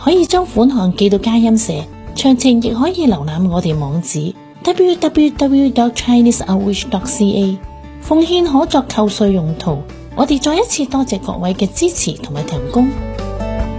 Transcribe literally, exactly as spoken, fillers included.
可以將款項寄到佳音社，詳情亦可以瀏覽我哋網址 double-u double-u double-u dot chinese outreach dot c a。 奉獻可作扣稅用途。我哋再一次多謝各位嘅支持同埋提供。